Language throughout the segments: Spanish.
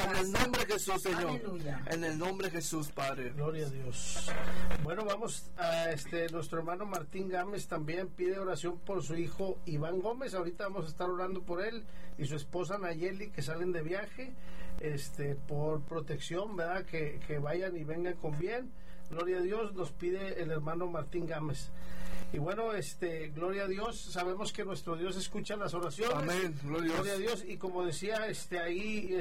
En el nombre de Jesús, Señor. Aleluya. En el nombre de Jesús, Padre. Gloria a Dios. Bueno, vamos a nuestro hermano Martín Gámez también pide oración por su hijo Iván Gómez. Ahorita vamos a estar orando por él y su esposa Nayeli, que salen de viaje, por protección, ¿verdad? Que vayan y vengan con bien. Gloria a Dios, nos pide el hermano Martín Gámez. Y bueno, gloria a Dios, sabemos que nuestro Dios escucha las oraciones. Amén, gloria a Dios. Y como decía ahí,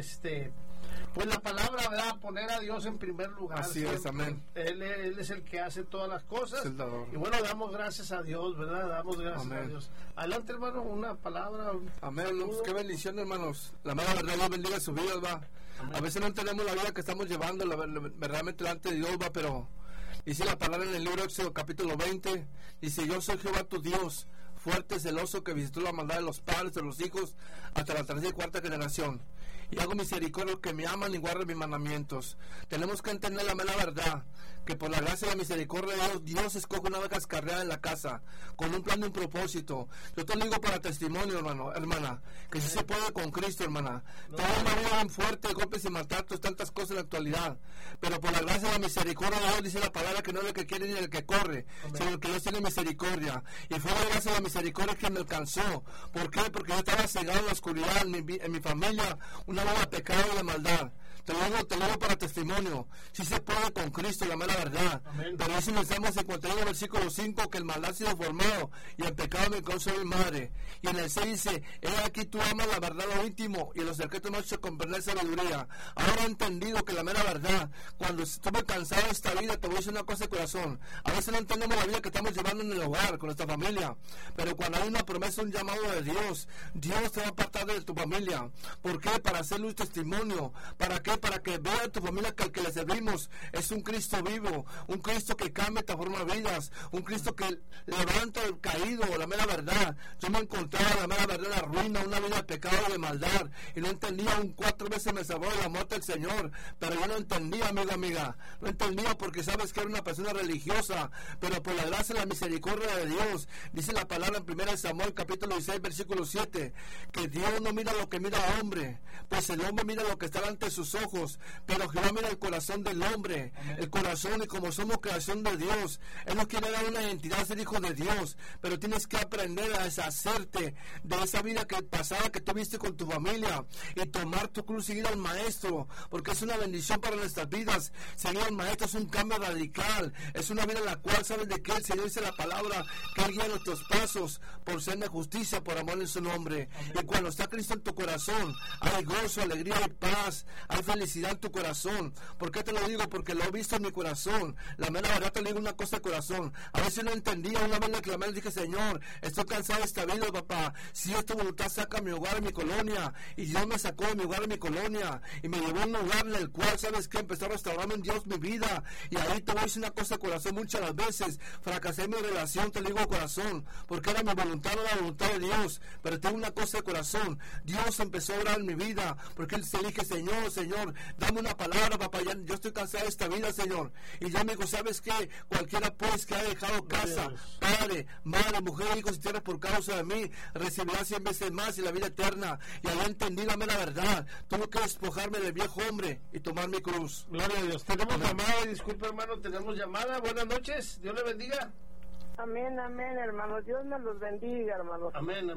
pues la palabra, ¿verdad? Poner a Dios en primer lugar. Así siempre. es, amén. Él es el que hace todas las cosas. Es el dador. Y bueno, damos gracias a Dios, ¿verdad? Damos gracias Amén. a Dios. Adelante, hermano, una palabra. Amén, hermanos, qué bendición, hermanos. La mera verdad, Dios bendiga sus vidas, va. Amén. A veces no entendemos la vida que estamos llevando, verdaderamente delante de Dios, va, pero dice la palabra en el libro de Éxodo, capítulo 20, dice: yo soy Jehová tu Dios, fuerte, celoso, que visitó la maldad de los padres, de los hijos, hasta la tercera y cuarta generación. Y hago misericordia a los que me aman y guardan mis mandamientos. Tenemos que entender la mera verdad, que por la gracia y la misericordia de Dios, Dios escoge una oveja escarriada en la casa, con un plan y un propósito. Yo te lo digo para testimonio, hermana, que si se puede con Cristo, hermana. Tenemos una vida bien fuerte, golpes y maltratos, tantas cosas en la actualidad. Pero por la gracia y la misericordia de Dios, dice la palabra, que no es el que quiere ni el que corre, sino el que Dios tiene misericordia. Y fue la gracia y la misericordia que me alcanzó. ¿Por qué? Porque yo estaba cegado en la oscuridad, en mi familia, una vida de pecado y de maldad. Te lo digo para testimonio. Si se puede con Cristo, la mera verdad. Amén. Pero dice en el Salmo 51, versículo 5, que el maldad ha sido formado y el pecado me causó mi madre. Y en el 6 dice: he aquí tú amas la verdad lo íntimo y los secretos no se comprender sabiduría. Ahora he entendido que la mera verdad, cuando estuve cansado de esta vida, te voy a decir una cosa de corazón. A veces no entendemos la vida que estamos llevando en el hogar, con nuestra familia. Pero cuando hay una promesa, un llamado de Dios, Dios te va a apartar de tu familia. ¿Por qué? Para hacerle un testimonio. ¿Para qué? Para que vea tu familia que al que le servimos es un Cristo vivo, un Cristo que cambia y transforma vidas, un Cristo que levanta el caído, la mera verdad. Yo me encontraba la mera verdad, la ruina, una vida de pecado y de maldad, y no entendía. 4 veces me salvó de la muerte del Señor, pero yo no entendía, amiga, no entendía, porque sabes que era una persona religiosa, pero por la gracia y la misericordia de Dios, dice la palabra en 1 Samuel capítulo 16 versículo 7, que Dios no mira lo que mira al hombre, pues el hombre mira lo que está ante sus ojos, pero Jehová mira el corazón del hombre. Amén. El corazón, y como somos creación de Dios, Él nos quiere dar una identidad, ser hijo de Dios, pero tienes que aprender a deshacerte de esa vida que pasada que tuviste con tu familia y tomar tu cruz y seguir al Maestro, porque es una bendición para nuestras vidas. Seguir al Maestro es un cambio radical, es una vida en la cual sabes de que el Señor dice la palabra, que Él guía nuestros pasos por ser de justicia, por amor en su nombre. Amén. Y cuando está Cristo en tu corazón, hay gozo, alegría y paz, hay felicidad en tu corazón. ¿Por qué te lo digo? Porque lo he visto en mi corazón. La mera verdad, te digo una cosa de corazón. A veces no entendía. Una vez le clamé, le dije: Señor, estoy cansado de esta vida, papá. Si es tu voluntad, saca mi hogar, mi colonia. Y Dios me sacó de mi hogar, mi colonia, y me llevó a un lugar en el cual, ¿sabes qué? Empezó a restaurarme en Dios mi vida. Y ahí te voy a decir una cosa de corazón. Muchas las veces fracasé en mi relación, te digo corazón, porque era mi voluntad, no la voluntad de Dios. Pero tengo una cosa de corazón. Dios empezó a orar en mi vida, porque Él se dije: Señor, dame una palabra, papá. Yo estoy cansado de esta vida, Señor. Y yo me digo: ¿sabes qué? Cualquiera pues que ha dejado casa, padre, madre, mujer, hijos y tierras por causa de mí, recibirá 100 veces más y la vida eterna. Y ahí entendí la mera verdad. Tuve que despojarme del viejo hombre y tomar mi cruz. Gloria a Dios. Tenemos llamada, disculpe, hermano, tenemos llamada. Buenas noches, Dios le bendiga. Amén, hermano. Dios me los bendiga, hermano. Amén.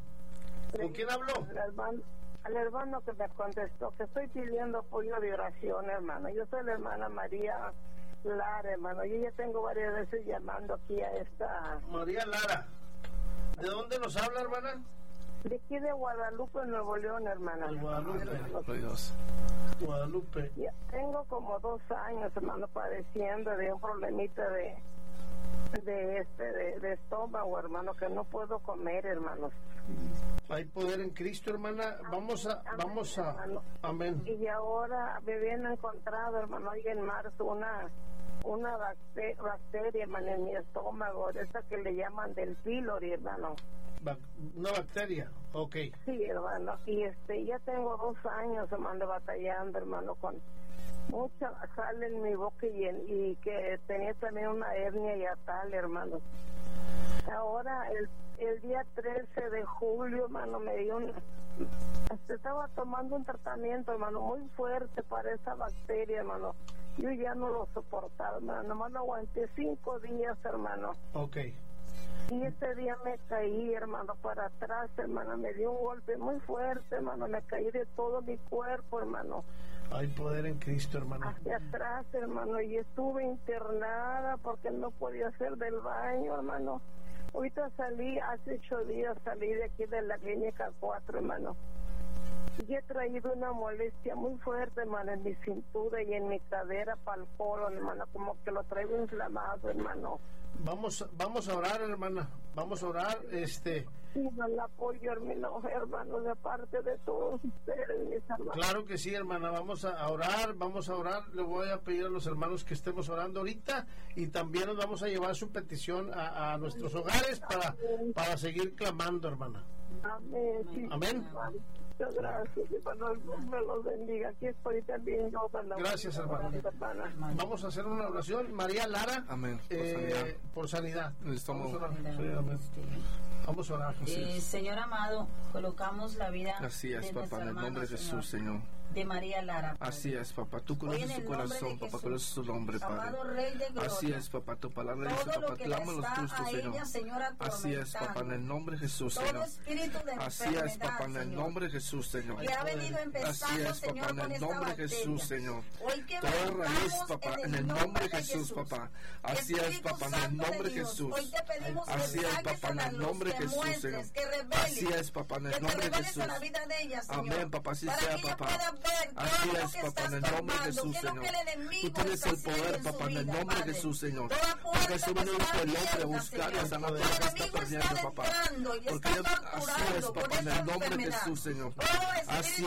¿Con quién habló? Al hermano que me contestó, que estoy pidiendo apoyo de oración, hermano. Yo soy la hermana María Lara, hermano. Yo ya tengo varias veces llamando aquí a esta... María Lara. ¿De dónde nos habla, hermana? De aquí de Guadalupe, Nuevo León, hermana. De Guadalupe. Ya tengo como 2 años, hermano, padeciendo de un problemita de estómago, hermano, que no puedo comer, hermanos. Hay poder en Cristo, hermana. Vamos a amén. Y ahora me habían encontrado, hermano, hoy en marzo una bacteria, hermano, en mi estómago, esa que le llaman del pylori, hermano. Una bacteria, ok. Sí, hermano, y ya tengo 2 años, hermano, batallando, hermano, con mucha sal en mi boca y que tenía también una hernia yatal, hermano. Ahora el día 13 de julio, hermano, me dio estaba tomando un tratamiento, hermano, muy fuerte para esa bacteria, hermano. Yo ya no lo soportaba, hermano, nomás lo aguanté 5 días, hermano. Ok. Y ese día me caí, hermano, para atrás, hermano, me dio un golpe muy fuerte, hermano, me caí de todo mi cuerpo, hermano. Hay poder en Cristo, hermano. Hacia atrás, hermano, y estuve internada porque no podía hacer del baño, hermano. Ahorita salí, hace 8 días salí de aquí de la clínica 4, hermano. Y he traído una molestia muy fuerte, hermano, en mi cintura y en mi cadera para el colon, hermano, como que lo traigo inflamado, hermano. Vamos a orar, hermana. Vamos a orar, Sí, el apoyo, hermano, de parte de todos ustedes, mis hermanos. Claro que sí, hermana. Vamos a orar. Le voy a pedir a los hermanos que estemos orando ahorita y también nos vamos a llevar su petición a nuestros hogares para seguir clamando, hermana. Amén. Sí, Amén. Muchas gracias, hermano. Me los bendiga. Aquí estoy también yo. Gracias, hermano. Vamos a hacer una oración. María Lara. Amén. Por sanidad. Necesitamos. Vamos a orar. Señor amado, colocamos la vida. Así es, de papá, en el nombre de Jesús, Señor. De María Lara. Así es, papá. Tú conoces su corazón, papá. Conoces su nombre, Padre. Así es, papá. Tu palabra dice, papá. Clama los justos, Señor. Así es, papá. En el nombre de Jesús, Señor. Así es, papá. En el nombre de Jesús, Señor. Así es, papá. En el nombre de Jesús, Señor. Toda raíz, papá. En el nombre de Jesús, papá. Así es, papá. En el nombre de Jesús. Así es, papá. En el nombre de Jesús, Señor. Así es, papá. En el nombre de Jesús. Amén, papá. Así sea, papá. Así es, papá, en el nombre de Jesús, Señor. Tú tienes el poder, papá, en el nombre de Jesús, Señor. Porque Jesús vino el hombre a buscar y a sanar todo lo que está perdiendo, papá. Porque así es, papá, en el nombre de Jesús, Señor. Así